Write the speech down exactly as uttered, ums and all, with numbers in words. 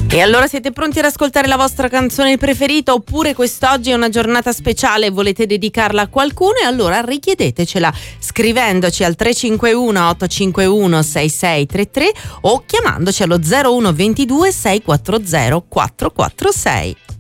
E allora siete pronti ad ascoltare la vostra canzone preferita, oppure quest'oggi è una giornata speciale e volete dedicarla a qualcuno? E allora richiedetecela scrivendoci al tre cinque uno otto cinque uno sei sei tre tre o chiamandoci allo zero uno ventidue sei quattro zero quattro quattro sei.